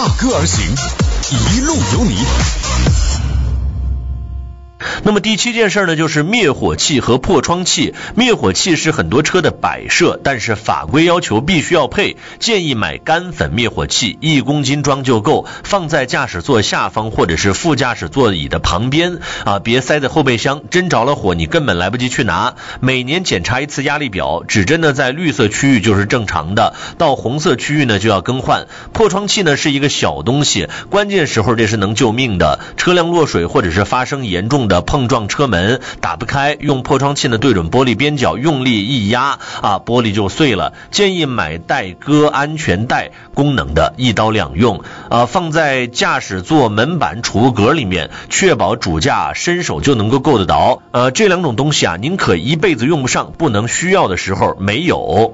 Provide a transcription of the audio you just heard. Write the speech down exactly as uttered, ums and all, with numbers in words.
歌而行，一路有你。 那么第七件事呢，就是灭火器和破窗器。灭火器是很多车的摆设，但是法规要求必须要配，建议买干粉灭火器，一公斤装就够，放在驾驶座下方或者是副驾驶座椅的旁边啊，别塞在后备箱，真着了火你根本来不及去拿。每年检查一次压力表，指针呢在绿色区域就是正常的，到红色区域呢就要更换。破窗器呢是一个小东西，关键时候这是能救命的，车辆落水或者是发生严重的碰撞车门打不开，用破窗器呢对准玻璃边角用力一压啊，玻璃就碎了。建议买带割安全带功能的，一刀两用啊，放在驾驶座门板储物格里面，确保主驾伸手就能够够得着。呃，这两种东西啊，您可一辈子用不上，不能需要的时候没有。